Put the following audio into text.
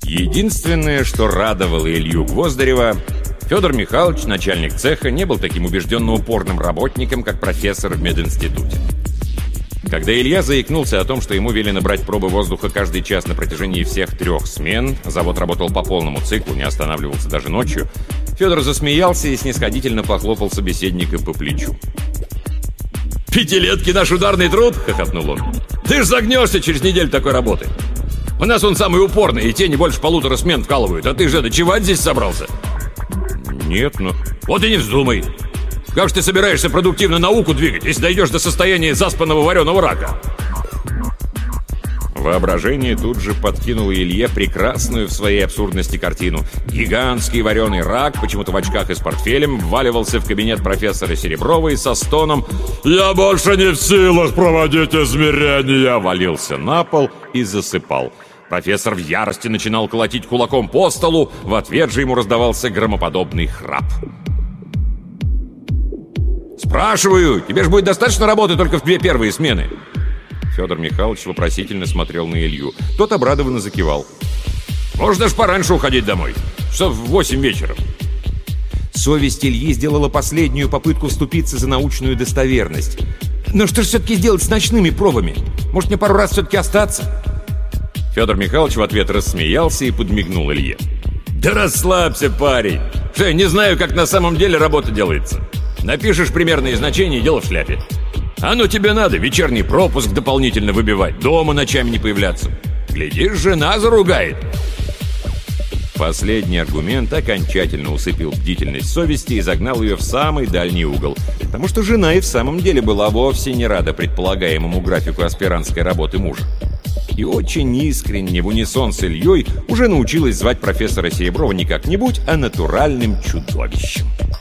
Единственное, что радовало Илью Гвоздарева, Федор Михайлович, начальник цеха, не был таким убежденно упорным работником, как профессор в мединституте. Когда Илья заикнулся о том, что ему велено брать пробы воздуха каждый час на протяжении всех 3 смен, завод работал по полному циклу, не останавливался даже ночью, Федор засмеялся и снисходительно похлопал собеседника по плечу. «Пятилетки наш ударный труд?» — хохотнул он. «Ты ж загнешься через неделю такой работы. У нас он самый упорный, и те не больше 1,5 смен вкалывают, а ты же ночевать здесь собрался?» «Нет, но...» «Вот и не вздумай! Как же ты собираешься продуктивно науку двигать, если дойдешь до состояния заспанного вареного рака?» Воображение тут же подкинуло Илье прекрасную в своей абсурдности картину. Гигантский вареный рак, почему-то в очках и с портфелем, вваливался в кабинет профессора Сереброва и со стоном «Я больше не в силах проводить измерения!» валился на пол и засыпал. Профессор в ярости начинал колотить кулаком по столу, в ответ же ему раздавался громоподобный храп. «Спрашиваю, тебе же будет достаточно работы только в 2 первые смены?» Федор Михайлович вопросительно смотрел на Илью. Тот обрадованно закивал. «Может, даже пораньше уходить домой. Часов в 8 вечера». Совесть Ильи сделала последнюю попытку вступиться за научную достоверность. «Но что же все-таки сделать с ночными пробами? Может, мне пару раз все-таки остаться?» Федор Михайлович в ответ рассмеялся и подмигнул Илье. «Да расслабься, парень! Что, я не знаю, как на самом деле работа делается. Напишешь примерные значения, и дело в шляпе. А ну тебе надо вечерний пропуск дополнительно выбивать, дома ночами не появляться. Глядишь, жена заругает». Последний аргумент окончательно усыпил бдительность совести и загнал ее в самый дальний угол, потому что жена и в самом деле была вовсе не рада предполагаемому графику аспирантской работы мужа. И очень искренне в унисон с Ильей уже научилась звать профессора Сереброва не как-нибудь, а натуральным чудовищем.